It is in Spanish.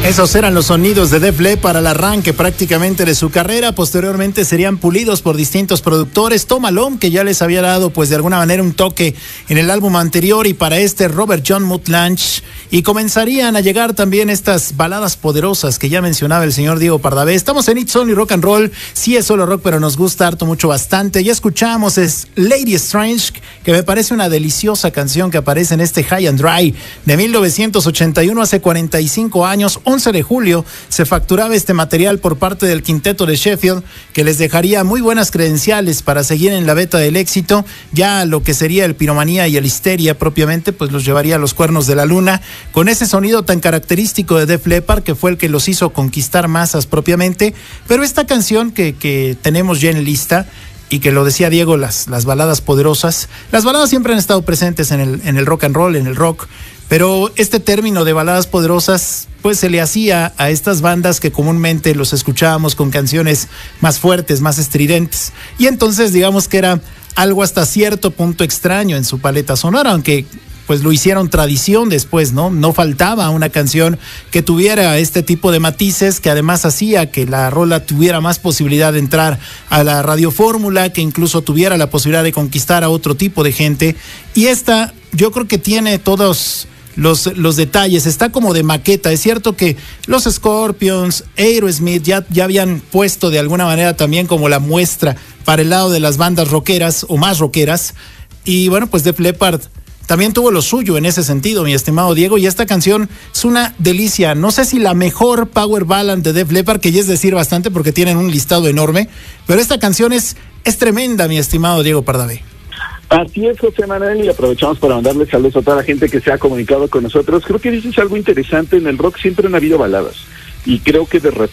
Esos eran los sonidos de Def Leppard al arranque prácticamente de su carrera. Posteriormente serían pulidos por distintos productores. Tom Malone, que ya les había dado pues de alguna manera un toque en el álbum anterior, y para este Robert John Mutt-Lange. Y comenzarían a llegar también estas baladas poderosas que ya mencionaba el señor Diego Pardavé. Estamos en It's Only Rock and Roll. Sí es solo rock, pero nos gusta harto, mucho, bastante. Ya escuchamos es Lady Strange, que me parece una deliciosa canción que aparece en este High and Dry de 1981, hace 45 años. 11 de julio se facturaba este material por parte del quinteto de Sheffield, que les dejaría muy buenas credenciales para seguir en la veta del éxito. Ya lo que sería el Piromanía y el Histeria propiamente, pues los llevaría a los cuernos de la luna, con ese sonido tan característico de Def Leppard, que fue el que los hizo conquistar masas propiamente. Pero esta canción que tenemos ya en lista, y que lo decía Diego, las baladas poderosas, las baladas siempre han estado presentes en el rock and roll, en el rock, pero este término de baladas poderosas pues se le hacía a estas bandas que comúnmente los escuchábamos con canciones más fuertes, más estridentes, y entonces digamos que era algo hasta cierto punto extraño en su paleta sonora, aunque pues lo hicieron tradición después, ¿no? No faltaba una canción que tuviera este tipo de matices, que además hacía que la rola tuviera más posibilidad de entrar a la radiofórmula, que incluso tuviera la posibilidad de conquistar a otro tipo de gente. Y esta, yo creo que tiene todos los detalles, está como de maqueta. Es cierto que los Scorpions, Aerosmith ya habían puesto de alguna manera también como la muestra para el lado de las bandas rockeras o más rockeras. Y bueno, pues Def Leppard también tuvo lo suyo en ese sentido, mi estimado Diego, y esta canción es una delicia. No sé si la mejor power ballad de Def Leppard, que ya es decir bastante porque tienen un listado enorme, pero esta canción es tremenda, mi estimado Diego Pardavé. Así es, José Manuel, y aprovechamos para mandarle saludos a toda la gente que se ha comunicado con nosotros. Creo que dices algo interesante. En el rock siempre han habido baladas, y creo que de repente